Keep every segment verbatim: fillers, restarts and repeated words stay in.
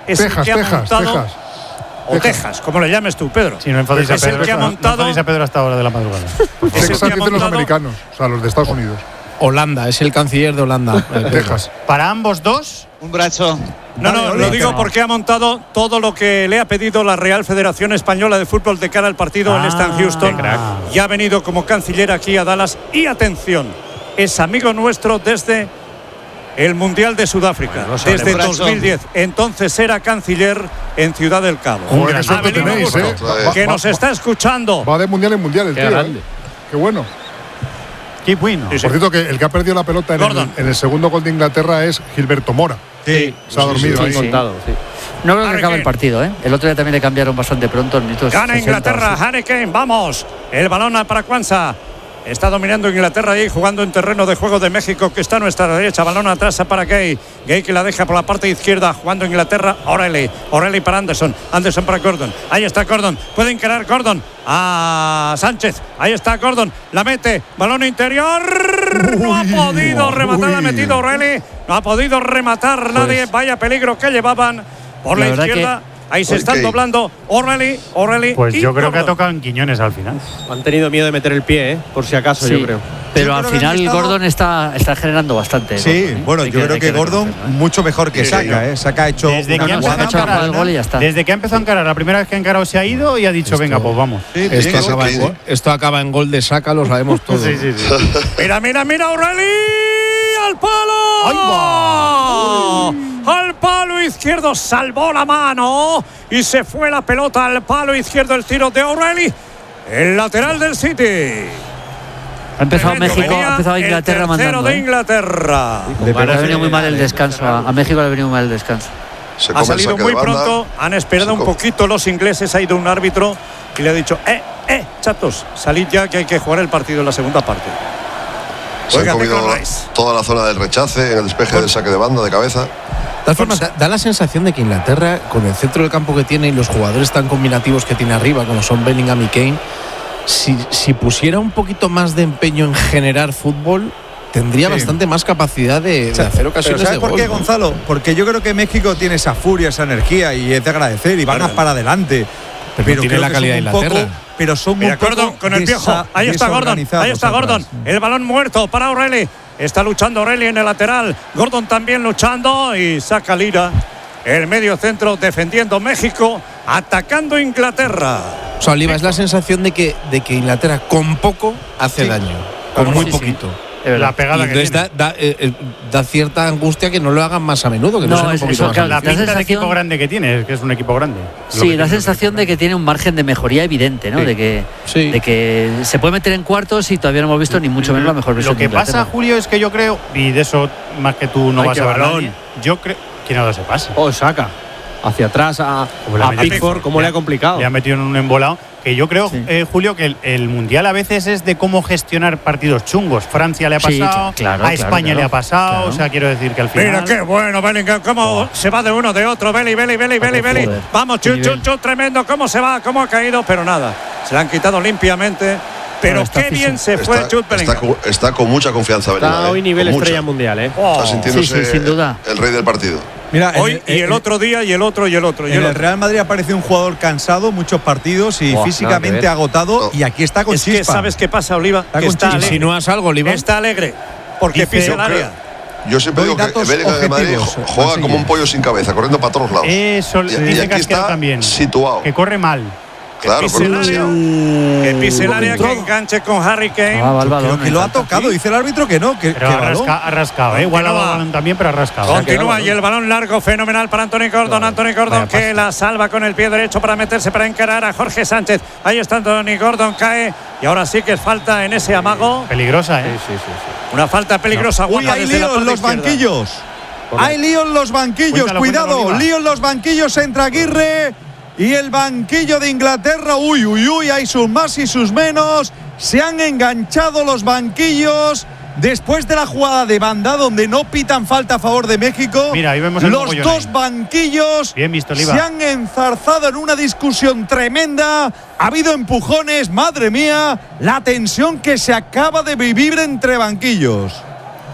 es Texas, el que ha Texas, montado, Texas. o Texas, como le llames tú, Pedro. Si no enfadéis a es el Pedro, que ha no- no montado, enfadéis a Pedro hasta ahora de la madrugada. es el Texas que ha dicen los montado- americanos, o sea, los de Estados Unidos. Holanda, es el canciller de Holanda. Texas. Para ambos dos, Un brazo. No, no, lo digo porque ha montado todo lo que le ha pedido la Real Federación Española de Fútbol de cara al partido. Él está en Houston qué crack. y ha venido como canciller aquí a Dallas. Y atención, es amigo nuestro desde el Mundial de Sudáfrica, Bueno, desde un brazo. dos mil diez. Entonces era canciller en Ciudad del Cabo. Joder, qué Ha suerte venido tenéis, justo, ¿eh? Va- que va- nos va- está escuchando. Va de mundial en mundial el Qué tío. grande. ¿eh? Qué bueno. qué bueno. Sí, sí. Por cierto, que el que ha perdido la pelota en el, Gordon. en el segundo gol de Inglaterra es Gilberto Mora. Sí, Se ha dormido sí, ahí. sí. Contado, sí. No creo que Harry acabe el Kane. partido, ¿eh? El otro día también le cambiaron bastante pronto en minutos Gana sesenta, Inglaterra, sí. Harry Kane, vamos. El balón para Kwanza. Está dominando Inglaterra ahí, jugando en terreno de juego de México, que está a nuestra derecha. Balón atrás para Gay. Gay que la deja por la parte izquierda, jugando Inglaterra. O'Reilly. O'Reilly para Anderson. Anderson para Gordon. Ahí está Gordon. Puede encarar Gordon a Sánchez. Ahí está Gordon. La mete. Balón interior. No ha Uy, podido rematar. La ha uy. metido O'Reilly. No ha podido rematar nadie. Vaya peligro que llevaban por la, La verdad izquierda. Ahí se Uy, están Kane. doblando O'Reilly, O'Reilly. Pues y yo creo que ha Gordon. tocado en Quiñones al final. Han tenido miedo de meter el pie, ¿eh? Por si acaso, Sí, yo creo. Pero Yo al creo que final han estado- Gordon está, está generando bastante. Sí, Gordon, ¿eh? bueno, Hay yo creo hay que Gordon reconocerlo, ¿eh? mucho mejor que Sí, Saka, señor. ¿eh? Saka ha hecho Desde una que ha No, se ha empezado hecho a a jugar el encarar, gol y ya está. desde que ha empezado a encarar, la primera vez que ha encarado se ha ido y ha dicho, venga, pues vamos. Sí, Esto tiene Esto que- acaba, en, que- gol- esto acaba en gol de Saka, lo sabemos todos. Sí, sí, sí. Mira, mira, mira, O'Reilly al palo. Al palo izquierdo, salvó la mano y se fue la pelota al palo izquierdo. El tiro de O'Reilly, el lateral del City. Ha empezado Tremendo, México, venía ha empezado Inglaterra el tercero mandando. de ¿eh? Inglaterra. Le ha venido muy mal el descanso. A, a México le ha venido muy mal el descanso. Se Ha come el salido saque muy de banda. pronto, han esperado Se un come. poquito los ingleses. Ha ido un árbitro y le ha dicho, eh, eh, chatos, salid ya que hay que jugar el partido en la segunda parte. Se han Juega comido Declan Rice. toda la zona del rechace, en el despeje del saque de banda de cabeza. De todas formas, da, da la sensación de que Inglaterra, con el centro del campo que tiene y los jugadores tan combinativos que tiene arriba, como son Bellingham y Kane, si, si pusiera un poquito más de empeño en generar fútbol, tendría Sí. bastante más capacidad de, de hacer Pero ocasiones ¿sabes de por gol, qué, ¿no? Gonzalo? Porque yo creo que México tiene esa furia, esa energía y es de agradecer y van a para adelante. Pero no tiene creo la que calidad son de un poco- Inglaterra. pero son Mira, un poco Gordon con el viejo. desa- Ahí está Gordon. Ahí desorganizados está Gordon. atrás. El balón muerto para O'Reilly. Está luchando O'Reilly en el lateral. Gordon también luchando y saca Lira. El medio centro defendiendo México, atacando Inglaterra. O sea, Oliva, es la sensación de que, de que Inglaterra con poco hace Sí. daño, con muy Sí, sí. poquito. Es verdad. La pegada Y que entonces tiene. da, da, eh, eh, da cierta angustia que no lo hagan más a menudo, que no, No, sean un es- poquito eso, más claro, La la pinta de sensación- equipo grande que tiene, es que es un equipo grande. Lo Sí, que da tiene. sensación de que tiene un margen de mejoría evidente, ¿no? Sí. De, que, Sí. de que se puede meter en cuartos y todavía no hemos visto ni mucho menos la mejor versión Lo que de Inglaterra. pasa, Julio, es que yo creo, y de eso más que tú no Ay, vas qué a ver balón. nadie, yo creo. ¿Quién ha dado ese pase? O saca hacia atrás a, Como le ha a metido- Pickford, cómo le ha complicado. Le ha metido en un embolado. Que yo creo, Sí. eh, Julio, que el, el Mundial a veces es de cómo gestionar partidos chungos. Francia le ha Sí, pasado, claro, a claro, España claro. le ha pasado. Claro. O sea, quiero decir que al final. Mira qué bueno, Bellingham, cómo se va de uno, de otro, Belly, Belly, Belly, Belly, Joder, Belly. joder, Vamos, qué chun, chun, nivel. chun, tremendo, cómo se va, cómo ha caído, pero nada. Se la han quitado limpiamente. Pero Bueno, está qué físico. bien se fue Está, Jude está, Bellingham. con, está con mucha confianza, Bellingham. Está ¿eh? hoy nivel Con estrella mucha. mundial, ¿eh? Oh. Está sintiéndose Sí, sí, sin duda. el rey del partido. Mira, en Hoy y el en- otro día y el otro y el otro y En el el otro. Real Madrid aparece un jugador cansado, muchos partidos y Buah, nada que físicamente ver. agotado. No. Y aquí está con Es que chispa. sabes qué pasa, Oliva, Está que con está chispa. alegre. ¿Insinúas algo, Oliva? Está alegre porque Dice- pisa el Yo creo- área. Yo siempre Doy digo que datos Bellingham de Madrid objetivos, jo- juega Mansilla. como un pollo sin cabeza, corriendo para todos lados. Eso Y- y dice aquí Casquero está también. situado. Que corre mal. Claro, pise pero el área. demasiado. Que pise el Mm. área, que enganche con Harry Kane. Ah, va el balón, Creo que lo ha exacto. tocado, dice el árbitro que no, que, Pero que ha, balón. rasca- ha rascado. ¿eh? Igual ha dado Continúa. balón también, pero ha rascado. Continúa y el balón largo, fenomenal para Anthony Gordon. Anthony Gordon Vaya que pase. la salva con el pie derecho para meterse, para encarar a Jorge Sánchez. Ahí está Anthony Gordon, cae. Y ahora sí que es falta en ese amago. Peligrosa, ¿eh? Sí, sí, sí. Una falta peligrosa. Uy, guapa hay desde la lío en parte los izquierda. banquillos. Hay lío en los banquillos, Cuéntalo, cuidado, cuéntalo, Oliva. lío en los banquillos entre Aguirre y el banquillo de Inglaterra. Uy, uy, uy, hay sus más y sus menos. Se han enganchado los banquillos después de la jugada de banda donde no pitan falta a favor de México. Mira, ahí vemos el los mogollón dos ahí. banquillos Bien visto, Oliva. se han enzarzado en una discusión tremenda. Ha habido empujones, madre mía, la tensión que se acaba de vivir entre banquillos.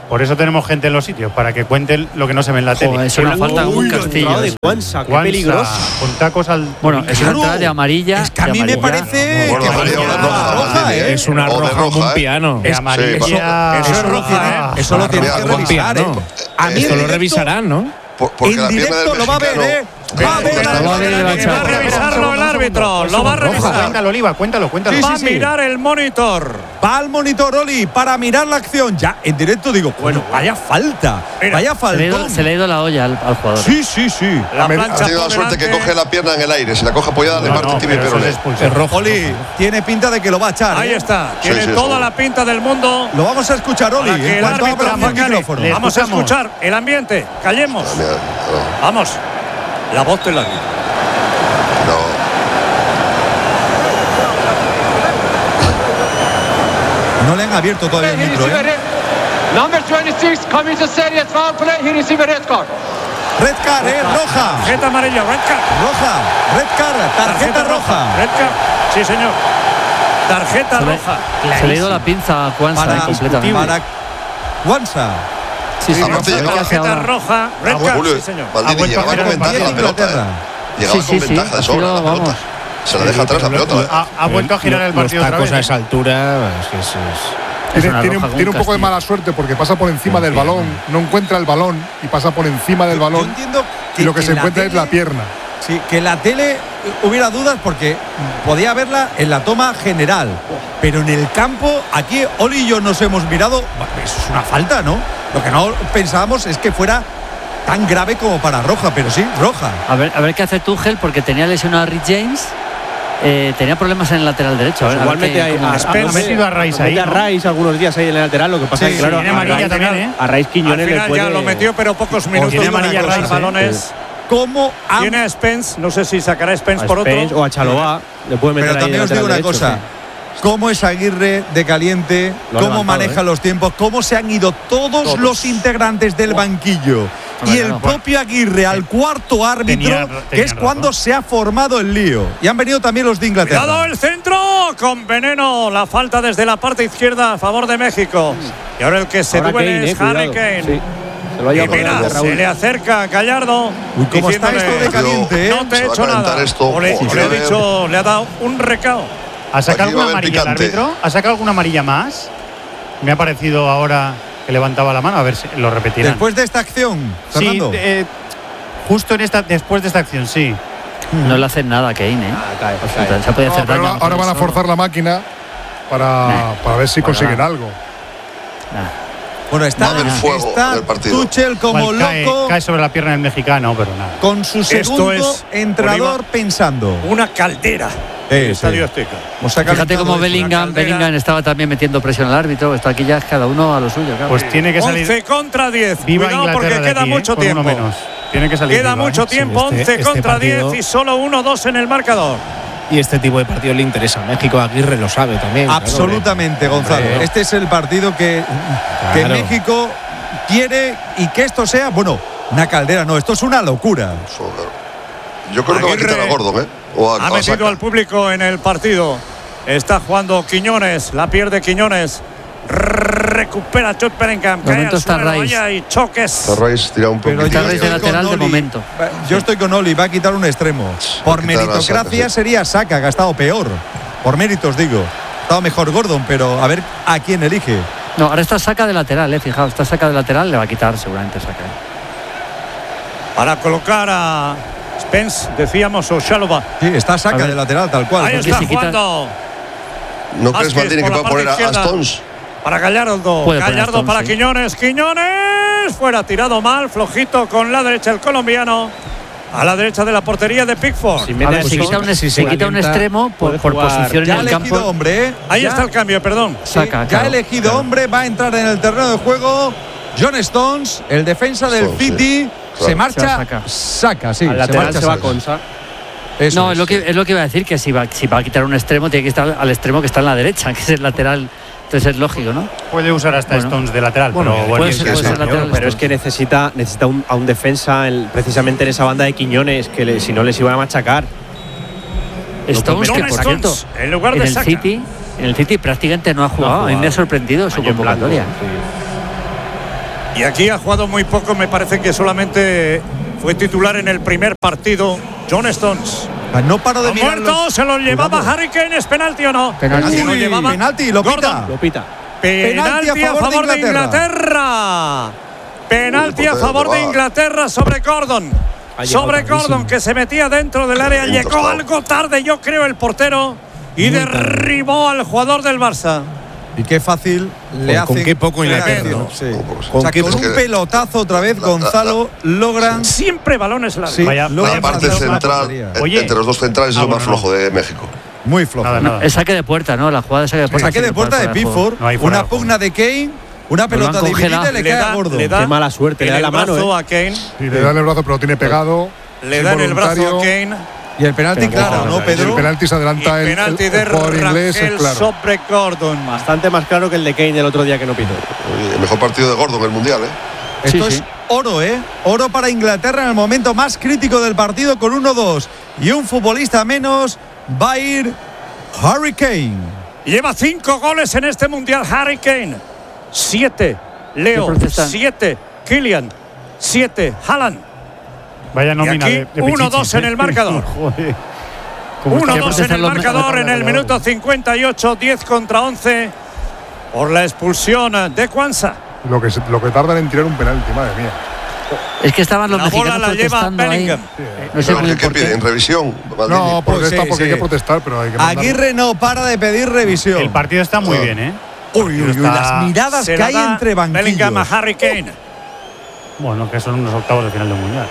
Por eso tenemos gente en los sitios, para que cuenten lo que no se ve en la Joder, tele. es una falta en un Castillo. de Juansa, qué Juansa, peligroso. con tacos al. Bueno, es una entrada de amarilla. Es que a de mí me amarilla. parece Bueno, que amarilla o de es roja, roja, Martín, ¿eh? Es una O de roja como un roja, ¿eh? piano. De amarilla. eso- eso es roja, Eso lo tienes que Roja como un revisar, ¿eh? piano. A mí Eh, en Esto lo directo- revisarán, ¿no? Por- porque en la pierna directo del lo va a ver, mexicano- ¿eh? Va a ver, Pero- la- Lo va a ver y le va a Va echar. a revisarlo el árbitro, lo va a revisar. Cuéntalo, Oliva, cuéntalo, cuéntalo. Sí, Va a sí. mirar el monitor. Va al monitor Oli para mirar la acción. Ya en directo digo, bueno, vaya falta, Mira, vaya Se le, ha ido, falta. se le ha ido la olla al, al jugador. Sí, sí, sí. La Ha plancha tenido la por suerte que delante. coge la pierna en el aire. Si la coge apoyada, le No, parte no, el tibia y pero eso es peroné. expulsión. Es rojo. Oli, tiene pinta de que lo va a echar. Ahí ¿eh? está. Sí, Tiene sí, toda seguro. la pinta del mundo. Lo vamos a escuchar, Oli, Para que en el cuanto árbitro abra el Facari. micrófono. Le Vamos a escuchamos. escuchar el ambiente. Callemos. Mira, no, Vamos. La voz del árbitro. no. No le han abierto todavía el micro, ¿eh? Number twenty-six commits a serious foul play. He received a red card. Red card, ¿eh? Roja. Tarjeta amarilla, red card. Roja. Red card, tarjeta roja. Red card. Sí, señor. Tarjeta Se le, roja. se le ha ido la pinza a Juansa Para, completamente. para Juansa. Sí, sí, A no partir de sabe qué hace Tarjeta ahora. roja, red card. Julio, Sí, señor. Maldini Ha vuelto llegaba a con girar el ventaja partido. la pelota. Inglaterra. ¿eh? Llegaba Sí, con sí, sí, ventaja de ha sobra sido, la pelota. vamos. Se la deja atrás la pelota. ¿eh? Ha, ha vuelto a girar el partido Los otra tacos vez. a esa altura, es que eso es. Es Tiene, una tiene- roja con tiene un poco de Castillo. mala suerte porque pasa por encima del balón, no encuentra el balón y pasa por encima del Yo balón entiendo que y lo que en se la encuentra es tele- la pierna. Sí, que en la tele hubiera dudas porque podía verla en la toma general. Pero en el campo, aquí Oli y yo nos hemos mirado. Bueno, eso es una falta, ¿no? Lo que no pensábamos es que fuera tan grave como para roja, pero sí, roja. A ver, a ver qué hace Tuchel, porque tenía lesionado a Rick James. Eh, tenía problemas en el lateral derecho. A ver, a ver Igualmente qué- hay cómo- a, Ha metido a Rice ahí, a ¿no? Rice algunos días ahí en el lateral. Lo que pasa Sí, es que, claro, tiene a amarilla Rice- también, ¿eh? A Rice Al Quiñones le final puede. ya lo metió, pero pocos minutos. tiene de una amarilla cosa, Rice, ¿eh? balones. ¿Cómo han- Tiene a Spence, no sé si sacará a Spence a por Spence otro. o a Chalobah le puede meter Pero ahí también de os digo una lateral cosa. derecho, Cómo es Aguirre de caliente, Lo ha cómo levantado, maneja ¿eh? los tiempos, cómo se han ido todos, Todos. los integrantes del banquillo y Hombre, el no. propio Aguirre al cuarto árbitro, Tenía- que tenía es razón. cuando se ha formado el lío. Y han venido también los de Inglaterra. Cuidado el centro con veneno. La falta desde la parte izquierda a favor de México. Y ahora el que se Ahora duele Kane, eh, es Harry cuidado. Kane. Sí. Se lo ha Y llevado por mira, delante se Raúl. le acerca a Gallardo. Uy, cómo está diciéndole, esto de caliente, ¿eh? No te Se he va a hecho calentar nada. esto. O le, Ojo, o le ha a ver. dicho, le ha dado un recao. ¿Ha sacado Aquí va a alguna haber amarilla el picante. árbitro? ¿Ha sacado alguna amarilla más? Me ha parecido ahora que levantaba la mano. A ver si lo repetirán. Después de esta acción, sí, Fernando. eh, justo en esta, después de esta acción, sí. No le hacen nada a Kane, ¿eh? Ah, cae, pues cae. Se puede No, hacer pero daño. ahora van a forzar la máquina para, para ver si consiguen algo. Nah. Bueno, está, Va a haber fuego está en el partido. Tuchel como Igual cae, loco cae sobre la pierna del mexicano, pero nada. con su segundo es, entrenador Oliva, pensando. Una caldera. Eh, el Estadio sí. Azteca. Nos ha Fíjate calentado cómo esto. Bellingham, caldera. Bellingham estaba también metiendo presión al árbitro. Esto aquí ya es cada uno a lo suyo. Claro. Pues tiene que salir. once contra diez. Viva Cuidado Inglaterra porque de queda aquí, mucho eh, con uno tiempo. menos. Tiene que salir. Queda viva, mucho ¿eh? tiempo, este- once este contra partido- diez y solo uno dos en el marcador. Y este tipo de partido le interesa a México. Aguirre lo sabe también. claro. Absolutamente, Gonzalo. Hombre. Este es el partido que, que Claro. México quiere y que esto sea, bueno, una caldera, no, esto es una locura. Eso, claro. Yo creo que va a quitar a Aguirre Gordon, ¿eh? O a, Ha a metido Saka. al público en el partido. Está jugando Quiñones, la pierde Quiñones. Recupera Jude Bellingham. De cae momento al está suelo, Rice. vaya, y choques. Está Rice tira un Pero poquito. Está yo Rice de estoy con lateral de Oli. momento. Yo estoy con Oli, va a quitar un extremo. Por quitar a Saka, meritocracia sí. sería Saka, que ha estado peor. Por méritos, digo. Ha estado mejor Gordon, pero a ver a quién elige. No, ahora está saca de lateral, eh. Fijaos, está saca de lateral, le va a quitar seguramente saca. Para colocar a Spence, decíamos, o Chalobah. Sí, está Saka A ver. de lateral, tal cual. Ahí porque está si quita- jugando ¿No crees, Vázquez Maldini, por que la pueda poner a, parte a izquierda. Stones? para Gallardo. Puede poner Gallardo Stones, para sí. Quiñones. Quiñones fuera, tirado mal, flojito con la derecha el colombiano. A la derecha de la portería de Pickford. Si A mete ver, si a quita un, Stones, si se quita un calienta, extremo por, puede por jugar. posición Ya en ha el elegido campo. hombre, ¿eh? Ahí Ya- está el cambio, perdón. Sí, Saca, ya ha claro, elegido claro. hombre, va a entrar en el terreno de juego. John Stones, el defensa del Stones, sí. City, Claro. se marcha, Se va a sacar. saca, sí, al se lateral marcha se va Saka. Consa. Eso No, es lo, que, es lo que iba a decir, que si va, si va a quitar un extremo, tiene que estar al extremo que está en la derecha, que es el lateral. Entonces es lógico, ¿no? Puede usar hasta Bueno. Stones de lateral, Bueno, pero bueno, puede es ser- que puede sí. ser lateral. Pero es que necesita, necesita un- a un defensa el- precisamente en esa banda de Quiñones, que le- si no les iban a machacar. Stones, que John por cierto, Stones, en lugar en de el Saka. City, en el City prácticamente no ha jugado. A mí me ha sorprendido su Año en blanco, convocatoria. Y aquí ha jugado muy poco, me parece que solamente fue titular en el primer partido. John Stones. No paro de mirar. Muerto, se lo llevaba Harry Kane. ¿Es penalti o no? Penalti. Se lo llevaba Penalti, lo pita. Lo pita. Penalti a favor de Inglaterra. Penalti a favor de Inglaterra sobre Gordon. Sobre Gordon, que se metía dentro del área. Llegó algo tarde, yo creo, el portero. Y derribó al jugador del Barça. Y qué fácil le hace. Con qué poco Inglaterra. Sí. Con O sea, qué con un pelotazo otra vez, Gonzalo, logran. Siempre balones largos. Sí, Vaya- logran La parte pasar una central, portería. Oye. entre los dos centrales, Ah, es lo más bueno, flojo de México. Muy flojo. Nada, nada. Es saque de puerta, ¿no? La jugada de saque de puerta. Saque sí de que puerta puede de fuera de juego. Pickford, No hay fuera una de juego. pugna de Kane, una Lo pelota han dividida y congelado. le Le cae da, a Gordo. le da Qué mala suerte, en le da el la mano, brazo ¿eh? a Kane. Sí, le da en el brazo, pero lo tiene pegado. Le da en el brazo a involuntario. Kane. Y el penalti, Pero claro, bueno, ¿no, el El Pedro? penalti se Y adelanta el, el, penalti de el jugador inglés, es Rangel claro. sobre Gordon. Bastante más claro que el de Kane el otro día que no pitó. Oye, el mejor partido de Gordon en el Mundial, ¿eh? Esto Sí, es sí. oro, ¿eh? Oro para Inglaterra en el momento más crítico del partido con uno dos. Y un futbolista menos va a ir Harry Kane. Lleva cinco goles en este Mundial Harry Kane. Siete Leo. ¿Qué protestan? Siete Kylian. Siete Haaland. Vaya nómina aquí de, de uno pichichis, dos en ¿eh? el marcador. Joder. ¿Cómo uno está? dos en el los- marcador en el minuto cincuenta y ocho. diez contra once. Por la expulsión de Kwanza. Lo que, se- lo que tardan en tirar un penalti, madre mía. Es que estaban los La bola mexicanos la lleva protestando ahí. Bellingham. No sé Pero, muy ¿qué, bien qué por pide? qué. ¿En revisión? Maldini. No, protesta sí, porque sí. hay que protestar, pero hay que mandarlo. Aguirre no para de pedir revisión. El partido está muy Ah. bien, ¿eh? Uy, uy, uy, Está- las miradas Se que la hay da entre Bellingham a banquillos. Harry Kane. Bueno, que son unos octavos de final del Mundial.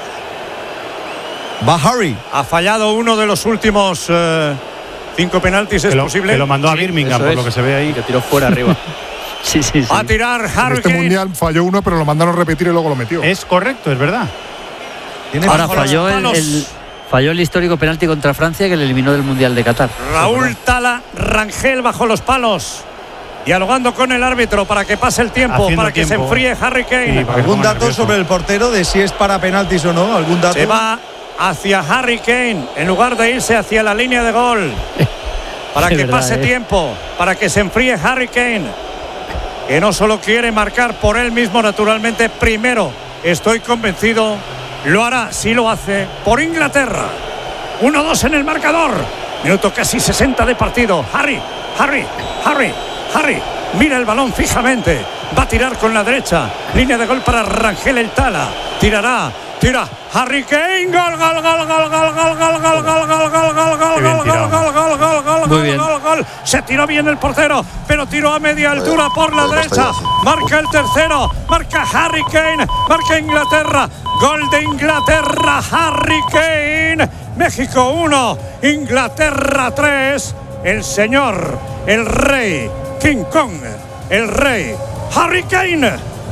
Va Harry. Ha fallado uno de los últimos eh, cinco penaltis. ¿Es Que lo, posible? que lo mandó a Sí, Birmingham, eso por es. lo que se ve ahí. Que tiró fuera arriba. Sí, sí, sí. Va a tirar En Harry este Kane. mundial falló uno, pero lo mandaron a repetir y luego lo metió. Es correcto, es verdad. Tiene Ahora bajo las falló el, manos. el- falló el histórico penalti contra Francia que le eliminó del Mundial de Qatar. Raúl Tala Rangel bajo los palos. Dialogando con el árbitro para que pase el tiempo, Haciendo para que se tiempo. enfríe Harry Kane. Sí, para que se ¿Algún ponga dato nervioso. sobre el portero de si es para penaltis o no? ¿Algún dato? Se va hacia Harry Kane en lugar de irse hacia la línea de gol. Para Es que verdad, pase eh. tiempo, para que se enfríe Harry Kane. Que no solo quiere marcar por él mismo, naturalmente, primero, estoy convencido, lo hará, si lo hace, por Inglaterra. uno dos en el marcador. Minuto casi sesenta de partido. Harry, Harry, Harry, Harry. Mira el balón fijamente. Va a tirar con la derecha. Línea de gol para Rangel el Tala. Tirará. Tira. Harry Kane. Gol, gol, gol, gol, gol, gol, gol, gol, gol, gol, gol, gol, gol, Qué bien gol, tirado. gol, gol, gol, gol, Muy gol, bien. gol, gol. Se tiró bien el portero, pero tiró a media altura por la Vaya derecha. pastallazo. Marca el tercero. Marca Harry Kane. Marca Inglaterra. Gol de Inglaterra. Harry Kane. México uno. Inglaterra tres. El señor, el rey, King Kong, el rey, Harry Kane.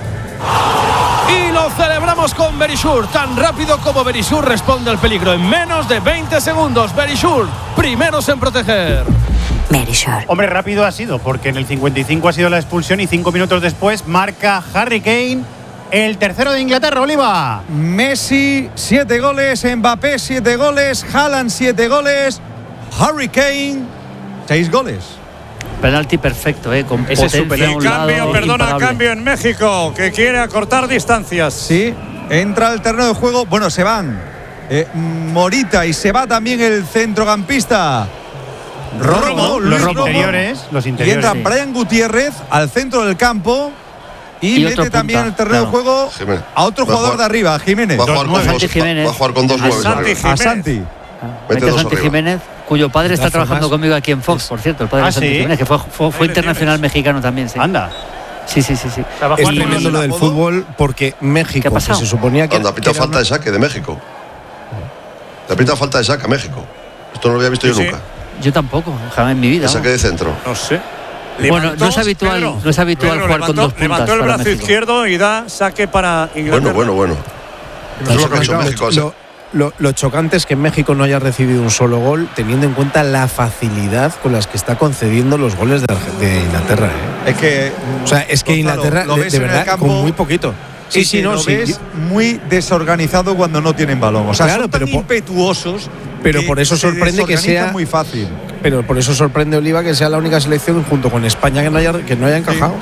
Y lo celebramos con Verisur. Tan rápido como Verisur responde al peligro. En menos de veinte segundos. Verisur, primeros en proteger. Verisur. Hombre, rápido ha sido, porque en el cincuenta y cinco ha sido la expulsión y cinco minutos después marca Harry Kane el tercero de Inglaterra, Oliva. Messi, siete goles. Mbappé, siete goles. Haaland, siete goles. Harry Kane, seis goles. Penalti perfecto, ¿eh? Con Ese es su potencia a un Y cambio, lado, perdona, imparable. cambio en México, que quiere acortar distancias. Sí, entra al terreno de juego. Bueno, se van eh, Morita y se va también el centrocampista Romo, Luis Los Romo. interiores, los Y interiores. entra sí. Brian Gutiérrez al centro del campo y, Y mete otro también punta, el terreno de claro. juego Jiménez. a otro Va a jugador jugar- de arriba, a Jiménez. Va a, jugar con nueve. dos, Santi Jiménez. va a jugar con dos A nueves. Santi arriba. A Jiménez. Santi. Mete Mete a dos Santi arriba. Jiménez, cuyo padre está todas trabajando formas, conmigo aquí en Fox, por cierto, el padre ¿Ah, de Santi sí? Jiménez, que fue, fue, fue Ahí le internacional tienes. mexicano también, sí. Anda. Sí, sí, sí, sí. Es tremendo lo del apodo? fútbol porque ¿Qué México, ha pasado? que se suponía que, Anda, que pita era falta una- de saque de México. Le pita falta de saque a México. Esto no lo había visto Sí, yo sí. nunca. Yo tampoco, jamás en mi vida. El saque de centro. No sé. Bueno, no es habitual- no es habitual jugar con levantó, dos puntas Levantó el para brazo México. izquierdo y da saque para Inglaterra. Bueno, bueno, bueno. Eso es lo que ha hecho Lo- México. lo, lo- lo chocante es que México no haya recibido un solo gol, teniendo en cuenta la facilidad con las que está concediendo los goles de, Arge- de Inglaterra. ¿eh? Es que, O sea, es que Gonzalo, Inglaterra, lo de, ves de en el verdad, campo con muy poquito. Sí, y sí, que no, lo sí. ves muy desorganizado cuando no tienen balón. O sea, Claro, son tan pero por- impetuosos. pero que por eso se sorprende que desorganizan sea- muy fácil. Pero por eso sorprende, Oliva, que sea la única selección junto con España que no haya, que no haya encajado.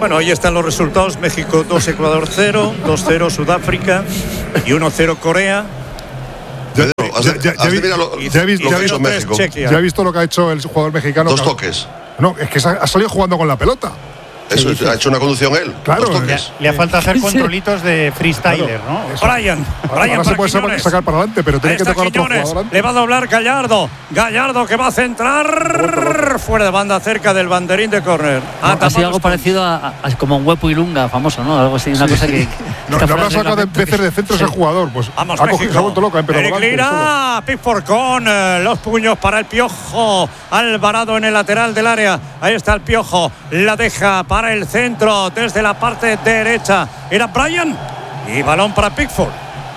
Bueno, ahí están los resultados. México dos, Ecuador cero, dos cero Sudáfrica y uno cero Corea. Ya, ya, ya, ya, vi, lo, ya, he visto, ya, visto, México. ya he visto lo que ha hecho el jugador mexicano. Dos toques. No, es que ha salido jugando con la pelota. Eso, sí, sí. Ha hecho una conducción él. Claro. Le, le ha falta hacer controlitos de freestyler, ¿no? Eso. Brian. Ahora, Brian ahora se puede Quiñones. Sacar para adelante, pero tiene que tocar otro jugador. Le va a doblar Gallardo. Gallardo que va a centrar fuera de banda, cerca del banderín de córner. No, ha sido algo parecido a, a, a como un Huepo y Lunga, famoso, ¿no? Algo así, una cosa que. no, no habrá sacado de veces de centro ese jugador. Pues vamos, ha cogido, se ha vuelto loca, Eric Lira, Pickford con eh, los puños para el Piojo. Alvarado en el lateral del área. Ahí está el Piojo. La deja para el centro desde la parte derecha. Era Brian y balón para Pickford.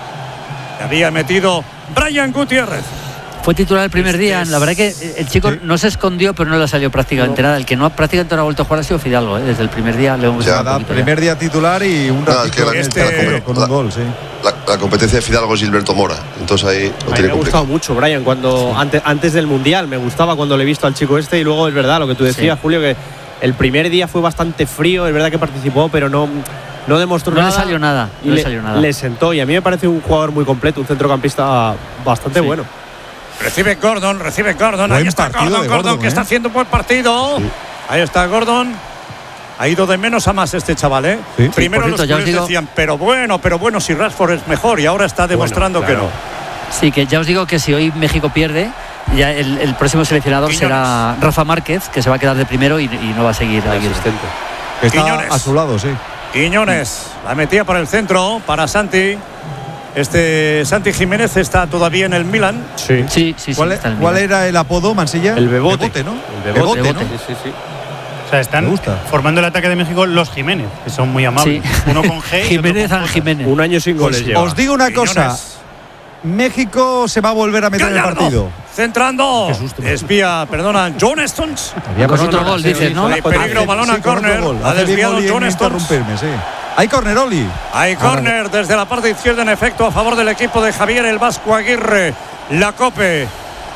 Había metido Brian Gutiérrez. Fue titular el primer día. La verdad que el chico sí. no se escondió, pero no le salió prácticamente no. nada. El que no prácticamente no ha vuelto a jugar ha sido Fidalgo, ¿eh? Desde el primer día. Le hemos ya, da, primer ya. día titular y un ratito no, es que la, este, la, con un la, gol, sí. La, la competencia de Fidalgo es Gilberto Mora. Entonces ahí lo tiene me ha gustado mucho, Brian, cuando sí. antes, antes del Mundial. Me gustaba cuando le he visto al chico este y luego es verdad lo que tú decías, sí. Julio, que el primer día fue bastante frío. Es verdad que participó, pero no... No demostró no nada. Le salió nada. No le, le salió nada. Le sentó y a mí me parece un jugador muy completo, un centrocampista bastante sí. bueno. Recibe Gordon, recibe Gordon. Buen Ahí está Gordon, Gordon, Gordon, que ¿eh? está haciendo un buen partido. Sí. Ahí está Gordon. Ha ido de menos a más este chaval, ¿eh? Sí. Primero sí, cierto, los digo... decían, pero bueno, pero bueno, si Rashford es mejor y ahora está demostrando bueno, claro. que no. Sí, que ya os digo que si hoy México pierde, ya el, el próximo seleccionador Quiñones. será Rafa Márquez, que se va a quedar de primero y, y no va a seguir el asistente. Está Quiñones. a su lado, sí. Quiñones, la metía por el centro para Santi. Este Santi Jiménez está todavía en el Milan. Sí, sí, sí. ¿Cuál, sí ¿cuál era el apodo, Mansilla? El Bebote, Bebote ¿no? El Bebote, Bebote ¿no? Sí, sí, sí. O sea, están formando el ataque de México los Jiménez, que son muy amables. Sí. Uno con G. Jiménez a Jiménez. Un año sin goles pues, lleva. Os digo una Quiñones. cosa. México se va a volver a meter Gallardo. en el partido. Centrando. Espía, perdona, John Stones. Con otro gol, dices, ¿no? Hay peligro, balón a córner. Ha desviado John Stones. Sí. Hay córner, Oli. Hay córner desde la parte izquierda, en efecto, a favor del equipo de Javier el Vasco Aguirre. La Cope.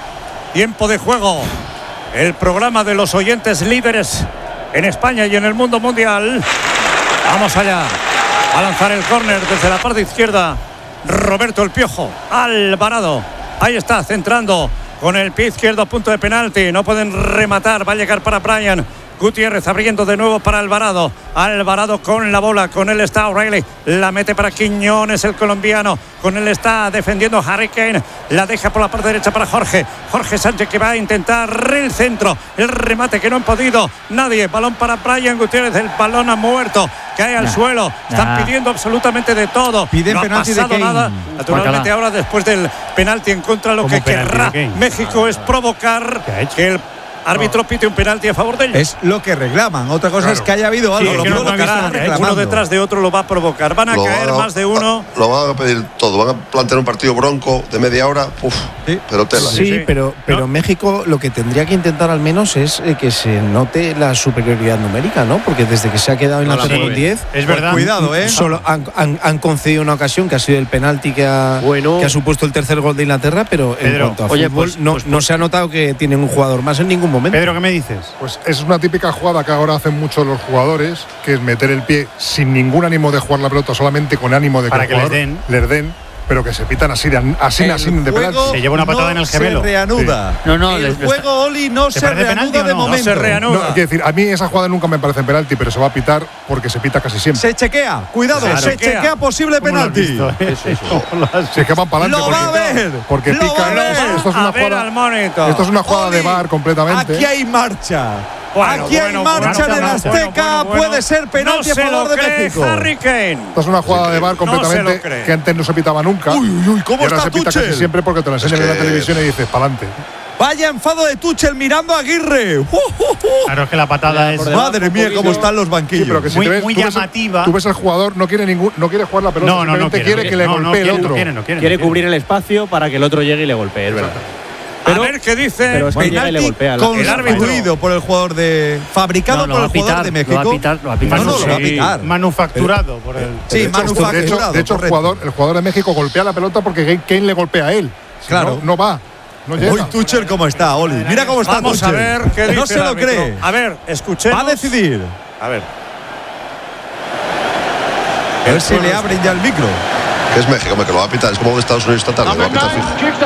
Tiempo de juego. El programa de los oyentes líderes en España y en el mundo mundial. Vamos allá. A lanzar el córner desde la parte izquierda. Roberto el Piojo. Alvarado. Ahí está, centrando con el pie izquierdo, punto de penalti. No pueden rematar. Va a llegar para Brian Gutiérrez, abriendo de nuevo para Alvarado. Alvarado con la bola, con él está O'Reilly. La mete para Quiñones, el colombiano. Con él está defendiendo Harry Kane. La deja por la parte derecha para Jorge. Jorge Sánchez que va a intentar el centro. El remate que no han podido nadie. Balón para Brian Gutiérrez. El balón ha muerto. Cae al nah, suelo. Están nah. pidiendo absolutamente de todo. Piden no penalti ha pasado de Kane. nada. Naturalmente ahora después del penalti en contra, lo que querrá México es provocar que el árbitro pite un penalti a favor de ellos. Es lo que reclaman. Otra cosa claro. es que haya habido algo. Sí, lo que no provocará, uno detrás de otro lo va a provocar. Van a lo caer van a, más de uno. Lo van a pedir todo. Van a plantear un partido bronco de media hora. Uf, ¿sí? Pero tela. Sí, sí. pero, pero ¿no? México lo que tendría que intentar al menos es eh, que se note la superioridad numérica, ¿no? Porque desde que se ha quedado en no la tercera diez. Es verdad. Pues cuidado, ¿eh? Solo han, han, han concedido una ocasión que ha sido el penalti que ha, bueno. que ha supuesto el tercer gol de Inglaterra, pero Pedro, en cuanto a oye, fútbol, pues, no, pues, no se ha notado que tienen un jugador más en ningún momento. Pedro, ¿qué me dices? Pues es una típica jugada que ahora hacen muchos los jugadores, que es meter el pie sin ningún ánimo de jugar la pelota, solamente con ánimo de Para que, que el les den. les den, pero que se pitan así, de, así, así de penalti. Se lleva una patada no en el gemelo. Se reanuda. Sí. No, no, el les, juego, Oli, no se reanuda de no? momento. No se reanuda. No, quiero decir, a mí esa jugada nunca me parece penalti, pero se va a pitar porque se pita casi siempre. Se chequea, cuidado, claro. se chequea, chequea posible penalti. Visto, eh? sí, sí. Se que van para adelante. Lo va a ver. Porque pican. Esto es una jugada. Esto es una jugada de V A R completamente. Aquí hay marcha. Bueno, Aquí hay bueno, marcha bueno, en el Azteca, bueno, bueno, bueno. puede ser penalti no a favor de México. Harry Kane. Esto es una jugada de V A R completamente no que antes no se pitaba nunca. Uy, uy, uy, ¿cómo y ahora está se pita Tuchel? Casi siempre porque te lo enseñan es que... en la televisión y dices, pa'lante. Vaya enfado de Tuchel mirando a Aguirre. Uh, uh, uh. Claro, es que la patada es. Madre mía, cómo están los banquillos. Sí, pero que si muy, ves, muy tú llamativa. Ves, tú ves el jugador, no quiere ningún, no quiere jugar la pelota, no, no, no quiere, quiere, quiere que le no, golpee no, el quiere, otro. No quiere, no quiere, quiere no cubrir el espacio para que el otro llegue y le golpee, es verdad. Pero, a ver qué dice. Pero es que penalti le golpea construido por el jugador de. Fabricado no, por el pitar, jugador de México. Lo va a pitar, lo va a pitar. No, no, lo va a pitar. Manufacturado por el. Sí, de hecho, manufacturado. De hecho, de hecho el, jugador, el jugador de México golpea la pelota porque Kane le golpea a él. Si claro. No, no va. No llega. Hoy Tuchel cómo está, Oli. Mira cómo está Vamos Tuchel. a ver qué dice. No se lo cree. A ver, escuchemos. Va a decidir. A ver. A ver si le abren ya el micro. Que es México, hombre, que lo va a pitar. Es como de Estados Unidos esta tarde, lo va a pitar fijo.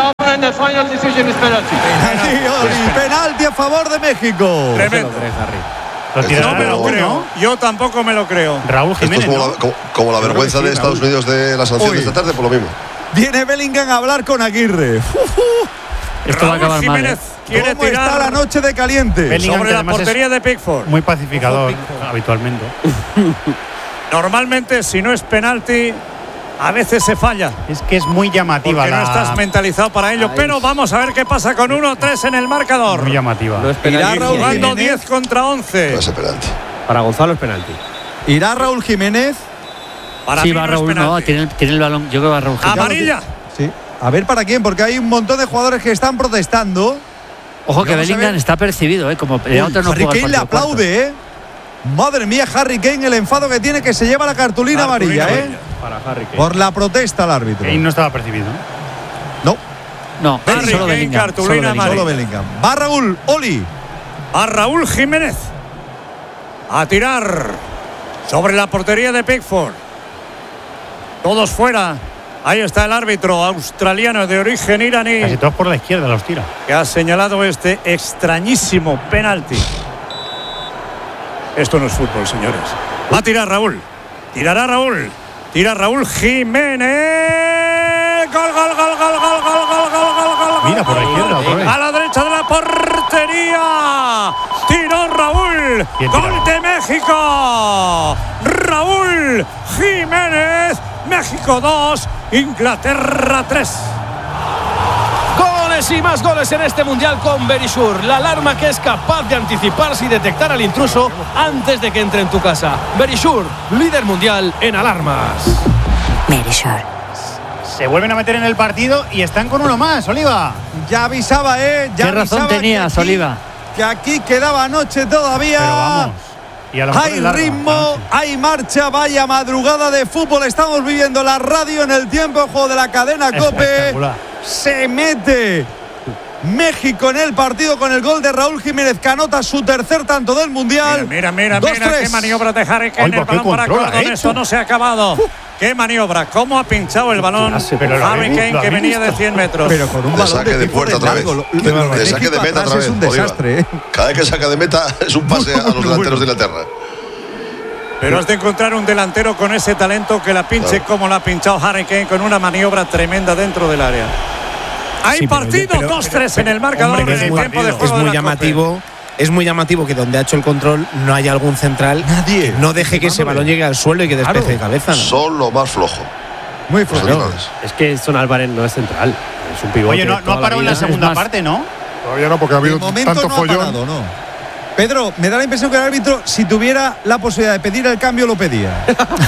Penalti, Oli, penalti a favor de México. Tremendo. Lo Esto tirará No me lo Raúl, creo. ¿no? Yo tampoco me lo creo. Raúl Esto es Jiménez, como, ¿no? la, como, como la vergüenza de Estados Unidos de la sanción Uy. de esta tarde, por lo mismo. Viene Bellingham a hablar con Aguirre. Esto va a Raúl acabar mal. Jiménez ¿eh? quiere ¿Cómo está la tirar noche de caliente? Bellingham, sobre que la además es portería de Pickford. Muy pacificador habitualmente. Normalmente, si no es penalti, a veces se falla. Es que es muy llamativa Porque la. no estás mentalizado para ello. Pero vamos a ver qué pasa con uno tres en el marcador. Muy llamativa. No es Irá penalti. Raúl Jugando Jiménez. diez contra once. No es penalti. Para Gonzalo es penalti. Irá Raúl Jiménez. Para Sí, mí va no es Raúl, no, penalti. tiene, el- tiene el balón. Yo creo que va Raúl Jiménez. Amarilla. Sí. A ver para quién, porque hay un montón de jugadores que están protestando. Ojo que Vamos a Bellingham ver. está percibido, ¿eh? Como el otro no Harry juega el Kane le partido cuarto. aplaude, ¿eh? Madre mía, Harry Kane, el enfado que tiene, que se lleva la cartulina, Cartulina amarilla, ¿eh? amarilla. Para Harry Kane. Por la protesta al árbitro. Kane no estaba percibido. No, No, Harry solo Kane, Bellingham. cartulina Solo Bellingham. amarilla. solo Bellingham. Va Raúl, Oli. A Raúl Jiménez. A tirar sobre la portería de Pickford. Todos fuera. Ahí está el árbitro australiano de origen iraní Casi todos por la izquierda los tira. que ha señalado este extrañísimo penalti. Esto no es fútbol, señores. Va a tirar Raúl. Tirará Raúl. Tira Raúl Jiménez. Gol, gol, gol, gol, gol, gol, gol, gol, gol, gol. Mira, por la izquierda otra vez. A la derecha de la portería. Tiró Raúl. ¿Quién tira? Gol de México. Raúl Jiménez. México dos. Inglaterra tres. Goles y más goles en este mundial con Verisure, la alarma que es capaz de anticiparse y detectar al intruso antes de que entre en tu casa. Verisure, líder mundial en alarmas. Verisure. Se vuelven a meter en el partido y están con uno más, Oliva. Ya avisaba, ¿eh? Ya ¿Qué razón avisaba que tenías, aquí- Oliva? Que aquí quedaba noche todavía. Pero vamos. Y a lo mejor Hay es larga ritmo, la noche. hay marcha, vaya madrugada de fútbol. Estamos viviendo la radio en el tiempo de juego de la cadena COPE. Espectacular. Se mete México en el partido con el gol de Raúl Jiménez, que anota su tercer tanto del Mundial. Mira, mira, dos mira, tres. qué maniobra de Harry Kane. Ay, El ¿por qué balón para controla, Gordon. eh? Esto no se ha acabado. Qué maniobra. Cómo ha pinchado el balón Pero lo Harry habéis- Kane, lo que habéis venía de visto. cien metros. Pero con un De balón saque de Pickford puerta otra vez. largo. Lo- De, lo de de saque de México meta atrás otra vez. Es un Oliva. desastre, ¿eh? Cada vez que saca de meta es un pase a los delanteros de Inglaterra. Pero has de encontrar un delantero con ese talento que la pinche Claro. como la ha pinchado Harry Kane con una maniobra tremenda dentro del área. Hay Sí, pero yo- partido, pero- dos tres en el marcador hombre, en el es tiempo de partido. juego Es de muy la llamativo. Es muy llamativo que donde ha hecho el control no haya algún central Nadie. que no deje que ese Mándole. balón llegue al suelo y que despece Claro. de cabeza. ¿no? Son lo más flojo. Muy Los fuerte. animales. Es que Son Álvarez no es central. Es un pivote. Oye, no, no toda ha parado en la vida. segunda Es más- parte, ¿no? Todavía no, porque ha De habido momento tanto no ha follón. parado, no. Pedro, me da la impresión que el árbitro, si tuviera la posibilidad de pedir el cambio, lo pedía.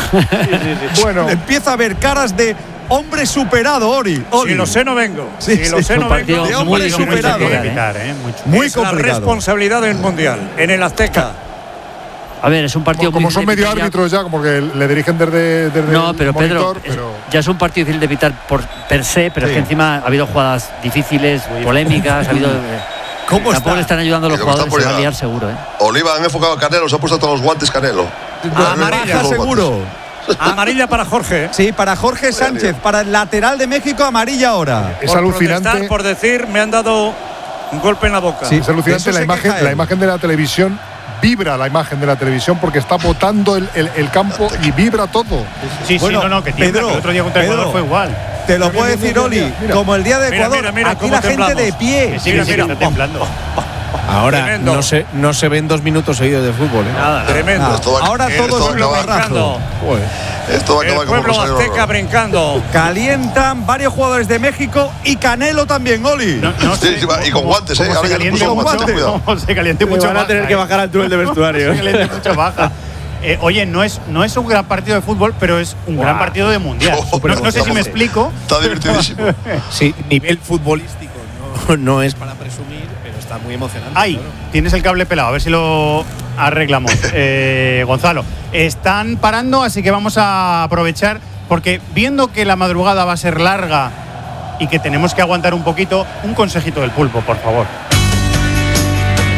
Bueno, Empieza a ver caras de hombre superado, Ori. Oli. Si lo sé, no vengo. Sí, si lo sí, sé, un no partido vengo. de hombre muy superado. complicado, ¿eh? Evitar, ¿eh? Mucho. Muy es la complicado. responsabilidad del Mundial en el Azteca. A ver, es un partido como muy son difícil medio de árbitros ya, como que le dirigen desde, desde No, el pero Pedro, monitor, es- pero ya es un partido difícil de evitar por per se, pero Sí. es que encima ha habido jugadas difíciles, polémicas, ha habido. eh, ¿Cómo tampoco está? le están ayudando a los Y lo que está jugadores, por se va a llegar. liar seguro, ¿eh? Oliva han enfocado a Canelo, se ha puesto todos los guantes Canelo. Amarilla, Baja seguro. Amarilla para Jorge. Sí, para Jorge Sánchez, para el lateral de México, amarilla ahora. es Por alucinante. protestar, por decir, me han dado un golpe en la boca. Sí. Es alucinante De eso la se imagen, queja la él. imagen de la televisión. Vibra la imagen de la televisión porque está botando el, el- el campo y vibra todo. Sí, Bueno, sí, no, no, que tiembla, Pedro, que el otro día contra Pedro. Ecuador fue igual. Te lo Mira, puede mira, decir mira, Oli, mira, mira. como el día de Mira, Ecuador, mira, mira aquí cómo la gente temblamos. de pie. Que sí, Mira, que sí, mira. que está temblando. Ahora Tremendo. no se, no se ven dos minutos seguidos de fútbol. ¿eh? Nada, nada. Tremendo. Ah, Esto va- ahora esto todo va es a un acabar. borrazo. Esto va a El acabar como pueblo Rosario azteca Horror. brincando. Calientan varios jugadores de México y Canelo también, Oli. No, no Sí, sé sí, va- y con cómo- guantes, ¿eh? cómo Ahora se ya le caliente puso mucho, guantes, cuidado. cómo se caliente Le mucho van a baja, tener que ¿eh? bajar al túnel de vestuario. Se caliente mucho baja. Eh, oye, no es, no es un gran partido de fútbol, pero es un gran partido de mundial. Oh, No, no sé si me explico. Está divertidísimo. Sí, nivel futbolístico no, no es para presumir, pero está muy emocionante. Ay, claro. tienes el cable pelado, a ver si lo arreglamos. Eh, Gonzalo, están parando, así que vamos a aprovechar, porque viendo que la madrugada va a ser larga y que tenemos que aguantar un poquito, un consejito del pulpo, por favor.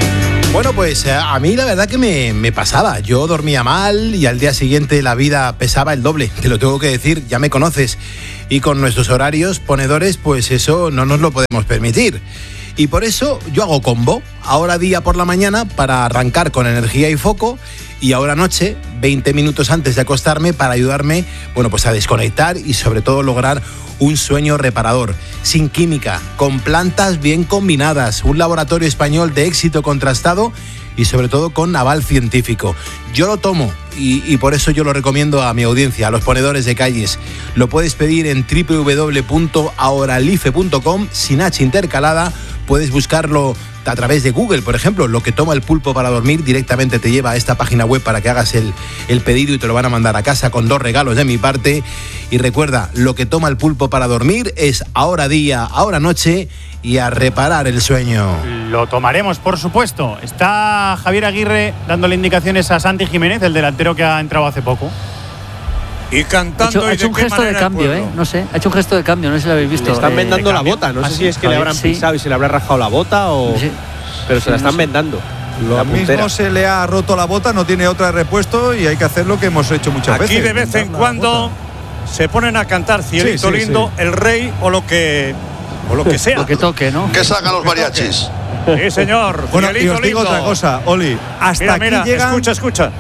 Bueno, pues a mí la verdad que me, me pasaba. Yo dormía mal y al día siguiente la vida pesaba el doble. Te lo tengo que decir, ya me conoces. Y con nuestros horarios ponedores, pues eso no nos lo podemos permitir. Y por eso yo hago combo. Ahora día por la mañana para arrancar con energía y foco. Y ahora noche, veinte minutos antes de acostarme para ayudarme, bueno, pues a desconectar y sobre todo lograr un sueño reparador. Sin química, con plantas bien combinadas, un laboratorio español de éxito contrastado y sobre todo con aval científico. Yo lo tomo y, y por eso yo lo recomiendo a mi audiencia, a los ponedores de calles. Lo puedes pedir en doble u doble u doble u punto ahoralife punto com, sin H intercalada. Puedes buscarlo a través de Google, por ejemplo. Lo que toma el pulpo para dormir directamente te lleva a esta página web para que hagas el, el pedido y te lo van a mandar a casa con dos regalos de mi parte. Y recuerda, lo que toma el pulpo para dormir es ahora día, ahora noche y a reparar el sueño. Lo tomaremos, por supuesto. Está Javier Aguirre dándole indicaciones a Santi Jiménez, el delantero que ha entrado hace poco. Y cantando. Ha hecho, ha hecho un gesto de cambio, ¿eh? No sé, ha hecho un gesto de cambio, no sé si lo habéis visto. Le están eh, vendando la bota, no sé si es que le habrán sí. pisado y se le habrá rajado la bota o. Sí. Pero se sí, la están no sé. vendando. Lo mismo se le ha roto la bota, no tiene otra de repuesto y hay que hacer lo que hemos hecho muchas Aquí veces. Aquí de vez en cuando se ponen a cantar Cielito sí, sí, Lindo, sí. El Rey o lo que o lo que sea. Lo que toque, ¿no? Que salgan los mariachis. Sí, señor. Bueno, Cielito y os digo Lindo. otra cosa, Oli. Hasta mira, aquí mira, llegan. escucha, escucha.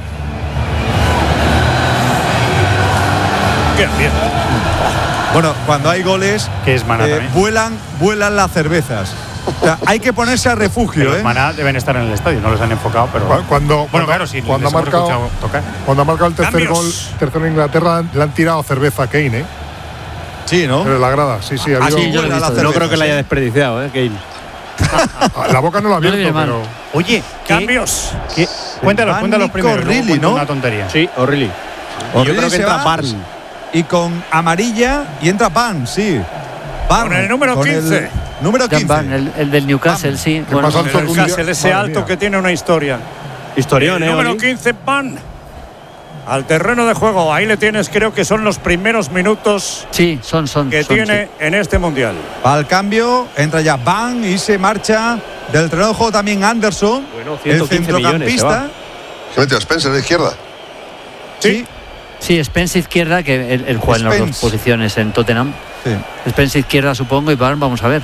Qué bien. Bueno, cuando hay goles, que es Maná eh, también. vuelan, vuelan las cervezas. O sea, hay que ponerse a refugio, Los ¿eh? Maná deben estar en el estadio, no los han enfocado, pero. Cuando, bueno, cuando, claro, sí. cuando ha les hemos marcado, escuchado tocar. cuando ha marcado el tercer Cambios. gol, tercero en Inglaterra, le han tirado cerveza a Kane, ¿eh? Sí, ¿no? Pero en la grada, sí, sí. Ha Ah, habido, sí, yo lo he visto. No creo que la haya desperdiciado, ¿eh? Kane. la boca no la ha No le abierto, viene mal. pero. Oye, ¿qué- Cambios. qué- cuéntalos, Van cuéntalos Nico primero. luego Rilly, cuento ¿no? Una tontería. Sí, O'Reilly. Y yo O'Reilly creo que se entra va. Barnes. Y con amarilla y entra Pan, sí. Pan, Con el número con quince. el número Jan quince. Van, el, el del Newcastle, sí. ¿Qué Bueno, pasa? El Newcastle, ese Madre alto mía. que tiene una historia. Historión, El ¿eh? número Oli? quince, Pan. Al terreno de juego. Ahí le tienes, creo que son los primeros minutos sí, son, son. que son, Eh, tiene sí. en este mundial. Al cambio, entra ya Van y se marcha del terreno de juego también Anderson, Bueno, el ciento quince millones se va. centrocampista. ¿Qué metió Spencer de izquierda? Sí, Sí, Spence izquierda, que él, él juega en las dos Spence. posiciones en Tottenham. sí. Spence izquierda, supongo, y Barnes, vamos a ver.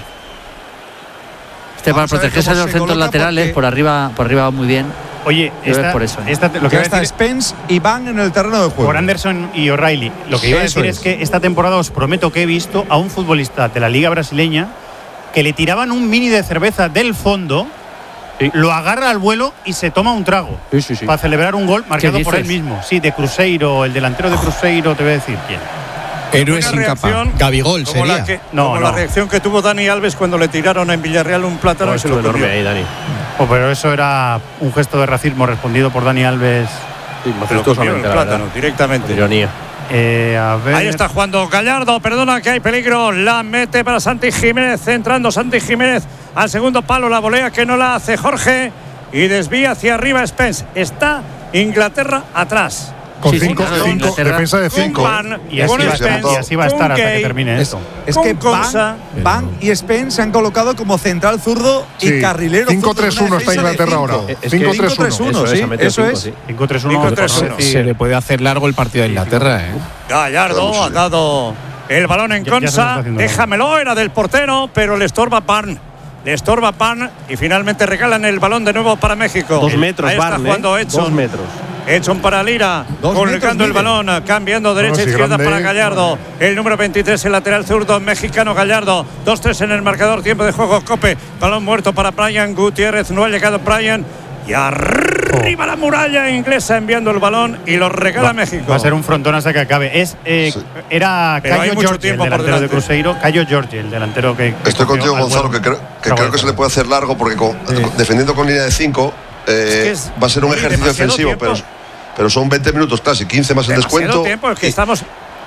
Este Vamos para a ver protegerse cómo de los se centros coloca laterales, porque- por arriba, por arriba va muy bien. Oye, Debe esta, por eso, ¿eh? esta- lo que Ya iba a está decir Spence y Van en el terreno de juego. por Anderson y O'Reilly. Lo que iba a Eso decir es. es que esta temporada os prometo que he visto a un futbolista de la Liga Brasileña que le tiraban un mini de cerveza del fondo, Sí. lo agarra al vuelo y se toma un trago Sí, sí, sí. para celebrar un gol marcado por él dices? mismo. Sí, de Cruzeiro, el delantero de Cruzeiro, te voy a decir quién. Héroe Una sin capa. reacción Gabigol como sería. La que, No, como no. la reacción que tuvo Dani Alves cuando le tiraron en Villarreal un plátano No, y se lo estuvo comió. enorme ahí, Dani. Oh, pero eso era un gesto de racismo respondido por Dani Alves. Sí, Se lo comió el majestuosamente, la plátano verdad. directamente. Ironía. Eh, a ver. Ahí está jugando Gallardo, perdona que hay peligro, la mete para Santi Jiménez, entrando Santi Jiménez al segundo palo, la volea que no la hace Jorge y desvía hacia arriba Spence. Está Inglaterra atrás. Con Sí, sí, cinco, claro, cinco, Inglaterra. defensa de cinco. Con Van, Y así, con va a estar, Spence, y así va a estar con hasta que Gay, termine esto. Es con que Consa. Van, Van y Spence se han colocado como central zurdo y Sí. carrilero. cinco zurdo, tres una uno está defensa de Inglaterra cinco. ahora. Es que cinco tres cinco tres uno. uno, Eso es, sí, ha metido eso cinco, es. sí. cinco tres uno. cinco tres por uno. decir- Se le puede hacer largo el partido de Inglaterra, ¿eh? Gallardo ha dado el balón en Ya- ya se lo está Consa, haciendo. déjamelo, era del portero, pero le estorba Pan. Le estorba Pan y finalmente regalan el balón de nuevo para México. Dos metros, Ahí está Barnes. jugando ¿eh? Edson. Dos metros. Edson para Lira, Dos colgando metros, el mire. balón, cambiando derecha sí, izquierda grande. para Gallardo. El número veintitrés, el lateral zurdo mexicano Gallardo. dos tres en el marcador, tiempo de juego, Cope. Balón muerto para Brian Gutiérrez, no ha llegado Brian. Y arriba la muralla inglesa enviando el balón y lo regala Va, México. va a ser un frontón hasta que acabe. Es, eh, Sí. Era Pero hay Cayo mucho Jorge, el tiempo por delantero de delante. Cruzeiro. Cayo Jorge, el delantero que. que Estoy cogió contigo, al Gonzalo, que vuelo. creo que, Trago creo de que se le cerveza. puede hacer largo porque con- defendiendo con línea de cinco que es va a ser un muy ejercicio demasiado defensivo, tiempo. pero, pero son veinte minutos casi, quince más el Demasiado descuento. tiempo, es que y, estamos.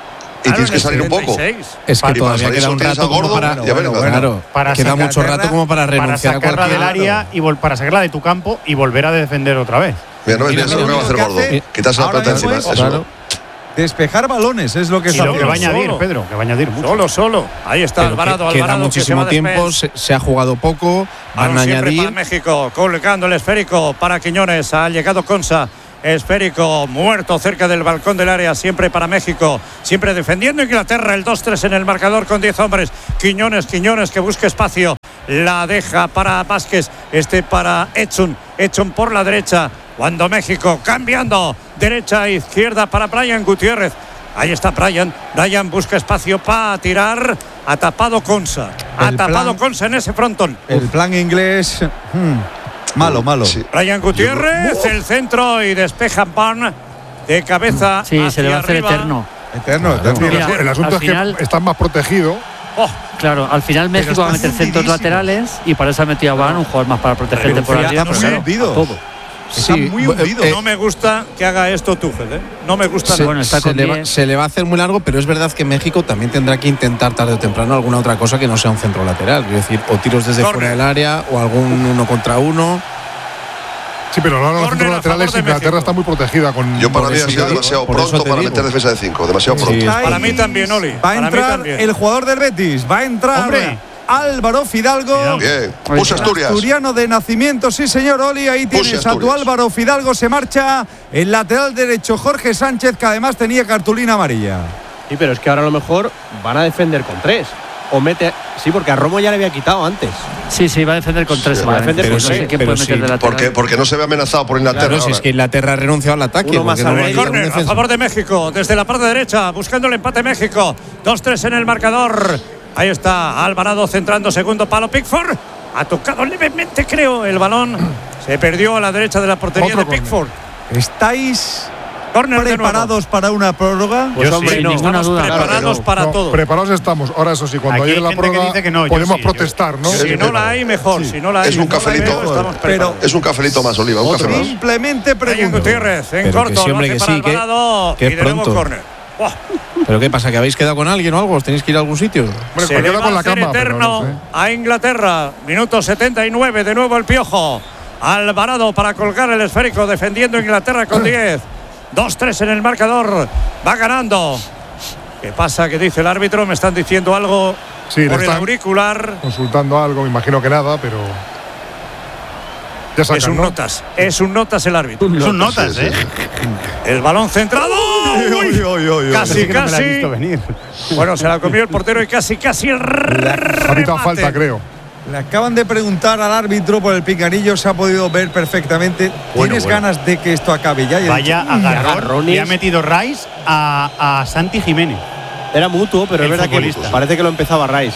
y claro, tienes en que el salir un poco. setenta y seis. Es que Y para todavía salir queda solo un tienes rato a Gordo como para. y a Bellingham. Claro, Para queda sacarla- mucho rato como para renunciar a para sacarla cualquier. del área y vol- para sacarla de tu campo y volver a defender otra vez. Mira, no ves, Mira, mira, lo lo que va a hacer único que Gordo. hace Quitarse la ahora pelota mismo encima. es- Eso. Claro. despejar balones, es lo que Y está lo que haciendo. va a añadir, solo. Pedro, que va a añadir mucho. Solo, solo. Ahí está Pero Alvarado, que- queda Alvarado. que se muchísimo va de tiempo, Spence. se, se ha jugado poco, van Balón a siempre añadir. para México, colgando el esférico para Quiñones. Ha llegado Consa. Esférico muerto cerca del balcón del área, siempre para México, siempre defendiendo Inglaterra. El dos tres en el marcador con diez hombres. Quiñones, Quiñones que busca espacio. La deja para Vázquez, este para Edson. Edson por la derecha. Cuando México cambiando derecha a izquierda para Brian Gutiérrez. Ahí está Brian. Brian busca espacio para tirar. Ha tapado Consa. Ha El tapado plan- Consa en ese frontón. El plan inglés. hmm, malo, malo. Sí. Brian Gutiérrez, el centro y despeja Barn de cabeza. Sí, se le va a hacer hacia arriba. eterno. Eterno, Sí, eterno. el, Mira, asu- el asunto al es final- que están más protegidos. Oh, Claro, al final México está va a meter centros fundidísimo. laterales y para eso ha metido a Van, un jugador más para protegerte Pero por ya arriba. no pero sé, claro, hundido. a todo. Está muy bu- hundido. eh, no me gusta que haga esto Tuchel, ¿eh? No me gusta se, nada. bueno, está se con le va, diez. se le va a hacer muy largo, pero es verdad que México también tendrá que intentar tarde o temprano alguna otra cosa que no sea un centro lateral. Es decir, o tiros desde Córner. fuera del área o algún uno contra uno. Sí, pero ahora los Córner centros a favor laterales de Inglaterra México. está muy protegida con. Yo para con mí ha ese- sido demasiado por eso pronto te para digo. meter defensa de cinco, demasiado Sí, pronto. es- Para mí también, Oli. Va a Para mí entrar también. el jugador del Betis. Va a entrar Hombre. Álvaro Fidalgo. Bien, puse Asturias. Asturiano de nacimiento, sí señor Oli, ahí Puse tienes a tu Asturias. Álvaro Fidalgo, se marcha el lateral derecho Jorge Sánchez, que además tenía cartulina amarilla. Sí, pero es que ahora a lo mejor van a defender con tres. O mete. Sí, porque a Romo ya le había quitado antes. Sí, sí, va a defender con tres. Sí, va a seguramente. defender No con sé tres, quién pero puede meter sí, de lateral. Porque, porque no se ve amenazado por Inglaterra. Claro, si es ahora. que Inglaterra ha renunciado al ataque. Uno más porque no al hay medio. ningún Córner a defensa. favor de México, desde la parte derecha, buscando el empate México. dos tres en el marcador. Ahí está Alvarado centrando segundo palo. Pickford ha tocado levemente, creo, el balón. Se perdió a la derecha de la portería Otro de córner. Pickford. ¿Estáis Córner de nuevo. preparados para una prórroga? Pues Yo hombre, sí, no. ninguna Estamos duda. preparados Claro que no. para No, todo. preparados estamos. Ahora, eso sí, cuando Aquí hay llegue la gente que prórroga, dice que no, yo podemos sí, yo- protestar, ¿no? Si no la hay, mejor. Si no la hay, Es un no la cafelito. veo, estamos Pero- preparados. Es un cafelito más, Oliva, un café más. Simplemente Brian pregunto. Gutiérrez en Pero que corto, sí, lo hombre, hace que para sí, que- Alvarado que y de nuevo pronto. córner. Buah, ¿Pero qué pasa? ¿Que habéis quedado con alguien o algo? ¿Os tenéis que ir a algún sitio? Hombre, se cualquiera le va con a la hacer cama, pero eterno no sé. a Inglaterra. Minuto setenta y nueve, de nuevo el Piojo. Alvarado para colgar el esférico, defendiendo Inglaterra con diez. dos tres en el marcador. Va ganando. ¿Qué pasa? ¿Qué dice el árbitro? Me están diciendo algo Sí, le por el están auricular. consultando algo, me imagino que nada, pero. Ya sacan, Es un ¿no? notas. Es un notas el árbitro. Son notas, Sí, sí, ¿eh? sí. El balón centrado. Uy, casi, Así que no me la has casi. visto venir. Bueno, se la comió el portero y casi, casi el Ha pitado remate. falta, creo. Le acaban de preguntar al árbitro por el picanillo, se ha podido ver perfectamente. Bueno, ¿Tienes bueno. ganas de que esto acabe ya? Y ha Vaya dicho, agarrón. agarrones. Le ha metido Rice a, a Santi Jiménez. Era mutuo, pero El es verdad que futbolista. parece que lo empezaba Rice.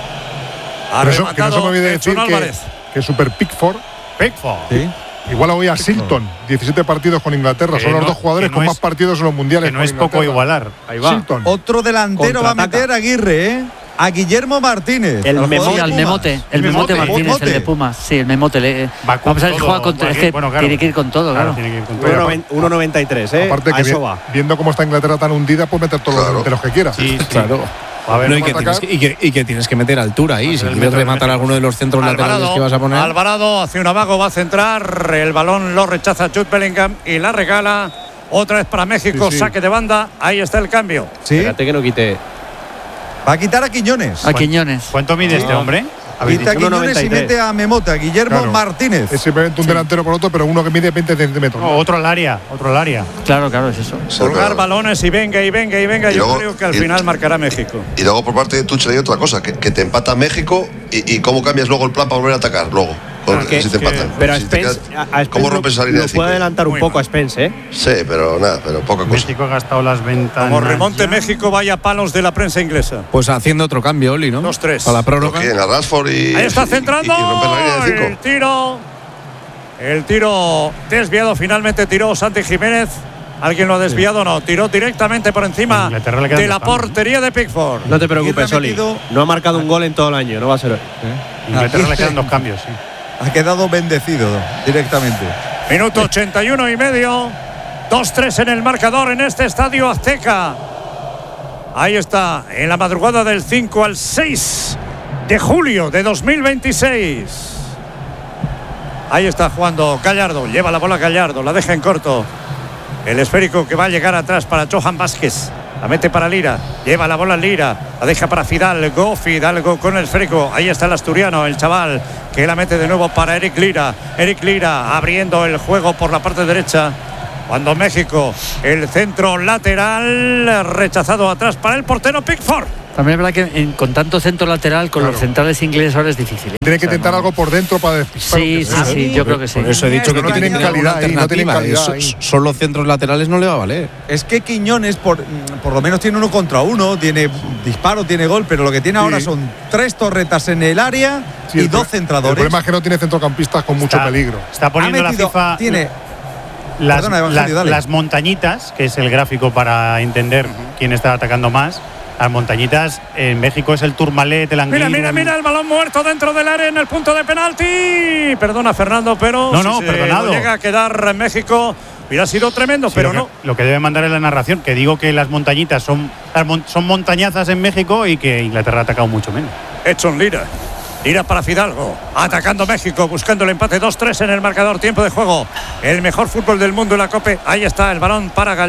Ha Pero eso- que no se me rematado olvide Edson decir que, Álvarez. que Super Pickford Pickford. ¿Sí? igual hoy a Silton, diecisiete partidos con Inglaterra. Que Son los no- dos jugadores que no con es- más partidos en los mundiales. Que no con es poco Inglaterra. igualar. Ahí va. Silton. Otro delantero va a Contraataca. meter Aguirre, ¿eh? A Guillermo Martínez. El al Memote. jugador Sí, de al Pumas. Memote, el Memote. Memote Martínez, Memote. el de Pumas. Sí, el Memote. le- Va con Vamos a ver si todo, juega contra. Es que bueno, claro. tiene que ir con todo, claro. Tiene que ir con Oye, todo. aparte- uno noventa y tres, ¿eh? Aparte a que eso vi- va. viendo cómo está Inglaterra tan hundida, puede meter todos Claro. los delanteros que quiera. Sí, sí. Claro. A ver, No, y, ¿cómo que atacar? tienes que, y, que, y que tienes que meter altura ahí. Si el quieres metro del rematar metro. alguno de los centros laterales que vas a poner. Alvarado hacia un vago, va a centrar. El balón lo rechaza Jude Bellingham y la regala. Otra vez para México, Sí, sí. saque de banda. Ahí está el cambio. Sí, Espérate que no quite. va a quitar a Quiñones. A Quiñones. ¿Cuánto mide este hombre? ¿Habéis Quita a dicho? Quiñones y uno noventa y tres. mete a Memote, a Guillermo Claro. Martínez. Es simplemente un delantero por otro, pero uno que mide veinte centímetros. No, otro al área, otro al área. Claro, claro, es eso. Sí, Colgar pero- balones y venga y venga y venga. Y Yo luego- creo que al y- final marcará México. Y luego por parte de Tuchel hay otra cosa, que, que te empata México y, y cómo cambias luego el plan para volver a atacar luego. Con- Que- si te empatan. Pero a Si te Spence, quedas- a- a Spence ¿Cómo lo- rompes esa línea lo de cinco? puede adelantar un Muy poco mal. a Spence, ¿eh? Sí, pero nada, pero poca cosa. México ha gastado las ventanas. Como remonte ya. México, vaya palos de la prensa inglesa. Pues haciendo otro cambio, Oli, ¿no? Dos, tres. Para la ¿Pero prórroga. quién? A Rashford y. Ahí está y- centrando. Y, y romper la línea de el cinco. tiro. El tiro desviado. Finalmente tiró Santi Jiménez. ¿Alguien lo ha desviado? No. Tiró directamente por encima Inglaterra le quedan de la dos cambios, portería de Pickford. No te preocupes, Aguirre ha Oli. metido- No ha marcado un gol en todo el año, no va a ser hoy. Inglaterra le quedan dos cambios, sí. Ha quedado bendecido directamente. Minuto ochenta y uno y medio. dos tres en el marcador en este estadio Azteca. Ahí está, en la madrugada del cinco al seis de julio de dos mil veintiséis. Ahí está jugando Gallardo. Lleva la bola Gallardo, la deja en corto. El esférico que va a llegar atrás para Johan Vázquez. La mete para Lira, lleva la bola Lira, la deja para Fidalgo, Fidalgo con el esférico, ahí está el asturiano, el chaval, que la mete de nuevo para Eric Lira, Eric Lira abriendo el juego por la parte derecha, cuando México, el centro lateral, rechazado atrás para el portero Pickford. También es verdad que en, con tanto centro lateral, con claro. los centrales ingleses ahora es difícil. ¿eh? Tiene que o sea, intentar no. algo por dentro para despistar. Sí, sí, sí, sí, yo creo que sí. Por eso he dicho que no tienen calidad ahí, no tienen calidad ahí. Solo centros laterales no le va a valer. Es que Quiñones por, por lo menos tiene uno contra uno, tiene disparo, tiene gol, pero lo que tiene sí. ahora son tres torretas en el área sí, y dos centradores. El problema es que no tiene centrocampistas con mucho está, peligro. Está poniendo metido, la FIFA… Tiene, las, perdona, las, las montañitas, que es el gráfico para entender uh-huh. quién está atacando más. Las montañitas en México es el Tourmalet, el Anguilla. Mira, mira, mira el balón muerto dentro del área en el punto de penalti. Perdona, Fernando, pero no, no, si perdonado. No llega a quedar en México. Hubiera sido tremendo, sí, pero lo que, no. Lo que debe mandar es la narración, que digo que las montañitas son, son montañazas en México y que Inglaterra ha atacado mucho menos. Edson Lira. Lira para Fidalgo, atacando México, buscando el empate dos tres en el marcador, tiempo de juego. El mejor fútbol del mundo en la COPE. Ahí está el balón para Gal